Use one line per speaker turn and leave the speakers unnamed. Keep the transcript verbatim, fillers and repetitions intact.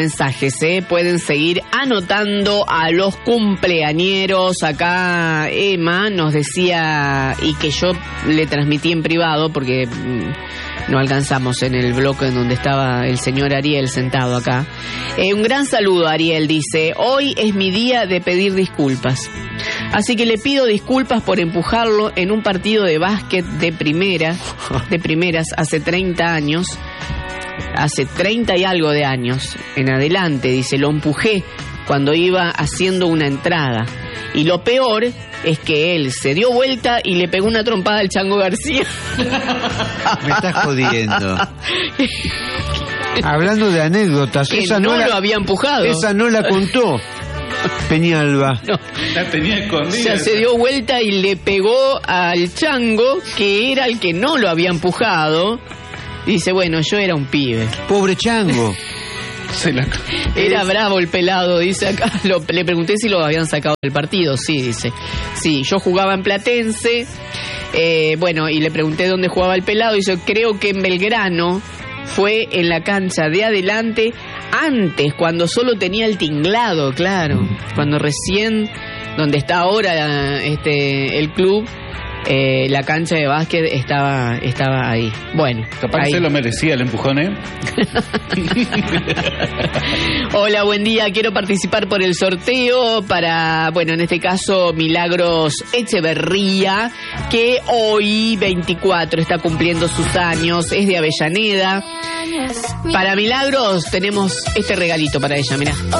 Mensajes, ¿eh? Pueden seguir anotando a los cumpleañeros. Acá Emma nos decía, y que yo le transmití en privado porque no alcanzamos en el bloque en donde estaba el señor Ariel sentado acá. Eh, un gran saludo, Ariel, dice: hoy es mi día de pedir disculpas, así que le pido disculpas por empujarlo en un partido de básquet de primera, de primeras hace treinta años. Hace treinta y algo de años en adelante, dice, lo empujé cuando iba haciendo una entrada. Y lo peor es que él se dio vuelta y le pegó una trompada al Chango García.
Me estás jodiendo. Hablando de anécdotas,
que
esa
no,
no la,
lo había empujado.
Esa no la contó Peñalba.
No.
La tenía escondida.
O sea, se dio vuelta y le pegó al Chango, que era el que no lo había empujado. Dice, bueno, yo era un pibe.
Pobre Chango.
Se la...
Era bravo el pelado, dice acá. Lo, le pregunté si lo habían sacado del partido. Sí, dice. Sí, yo jugaba en Platense. Eh, bueno, y le pregunté dónde jugaba el pelado. Dice, creo que en Belgrano. Fue en la cancha de adelante, antes, cuando solo tenía el tinglado, claro. Cuando recién, donde está ahora este el club, eh, la cancha de básquet estaba estaba ahí. Bueno,
capaz que se lo merecía el empujón, ¿eh?
Hola, buen día. Quiero participar por el sorteo para, bueno, en este caso, Milagros Echeverría, que hoy, veinticuatro, está cumpliendo sus años. Es de Avellaneda. Para Milagros tenemos este regalito para ella, mirá.